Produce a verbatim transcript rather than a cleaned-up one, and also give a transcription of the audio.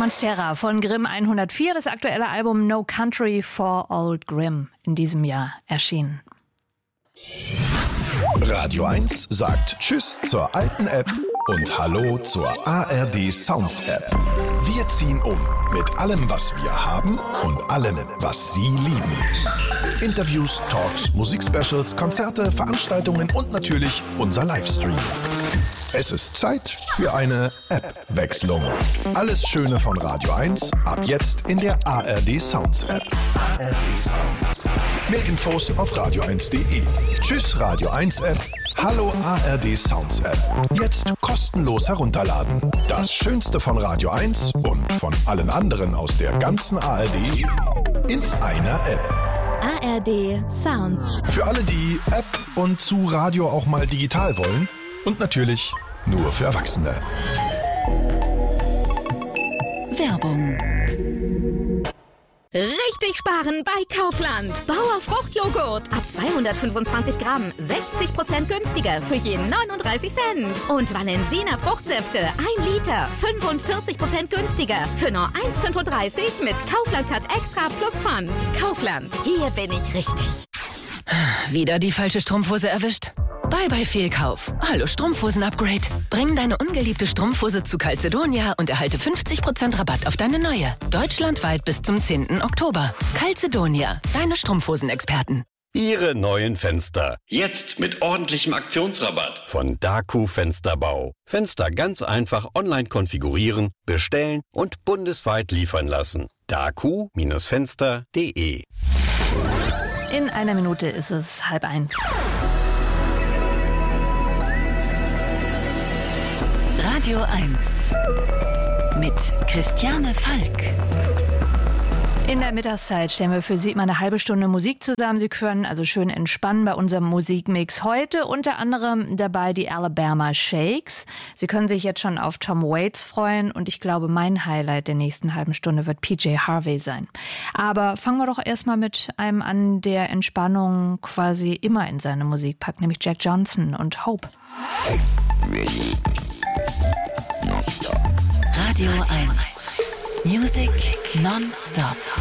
Monstera von Grimm hundertvier, das aktuelle Album No Country for Old Grimm, in diesem Jahr erschienen. Radio eins sagt Tschüss zur alten App und Hallo zur A R D Sounds App. Wir ziehen um mit allem, was wir haben und allem, was Sie lieben. Interviews, Talks, Musikspecials, Konzerte, Veranstaltungen und natürlich unser Livestream. Es ist Zeit für eine App-Wechslung. Alles Schöne von Radio eins ab jetzt in der A R D Sounds App. A R D Sounds. Mehr Infos auf radio eins punkt de. Tschüss Radio eins App. Hallo A R D Sounds App. Jetzt kostenlos herunterladen. Das Schönste von Radio eins und von allen anderen aus der ganzen A R D in einer App. A R D Sounds. Für alle, die App und zu Radio auch mal digital wollen. Und natürlich nur für Erwachsene. Werbung. Richtig sparen bei Kaufland. Bauer Fruchtjoghurt. Ab zweihundertfünfundzwanzig Gramm. sechzig Prozent günstiger für jeden neununddreißig Cent. Und Valensina Fruchtsäfte. ein Liter. fünfundvierzig Prozent günstiger für nur eins Komma fünfunddreißig mit Kaufland Cut Extra plus Pfand. Kaufland. Hier bin ich richtig. Wieder die falsche Strumpfhose erwischt? Bye bye Fehlkauf. Hallo Strumpfhosen-Upgrade. Bring deine ungeliebte Strumpfhose zu Calzedonia und erhalte fünfzig Prozent Rabatt auf deine neue. Deutschlandweit bis zum zehnten Oktober. Calzedonia, deine Strumpfhosen-Experten. Ihre neuen Fenster. Jetzt mit ordentlichem Aktionsrabatt. Von Daku Fensterbau. Fenster ganz einfach online konfigurieren, bestellen und bundesweit liefern lassen. daku Fenster punkt de. In einer Minute ist es halb eins. Radio eins mit Christiane Falk. In der Mittagszeit stellen wir für Sie mal eine halbe Stunde Musik zusammen. Sie können also schön entspannen bei unserem Musikmix. Heute unter anderem dabei die Alabama Shakes. Sie können sich jetzt schon auf Tom Waits freuen und ich glaube, mein Highlight der nächsten halben Stunde wird P J Harvey sein. Aber fangen wir doch erstmal mit einem an, der Entspannung quasi immer in seine Musik packt, nämlich Jack Johnson und Hope. Radio eins. Music non-stop.